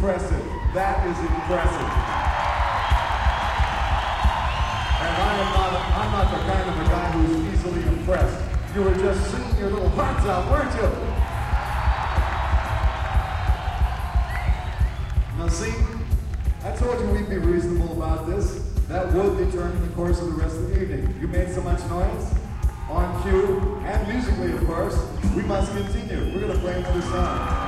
impressive. That is impressive. And I'm not the kind of a guy who's easily impressed. You were just singing your little hearts out, weren't you? Now see, I told you we'd be reasonable about this. That would determine the course of the rest of the evening. You made so much noise, on cue, and musically of course, we must continue. We're going to play another song.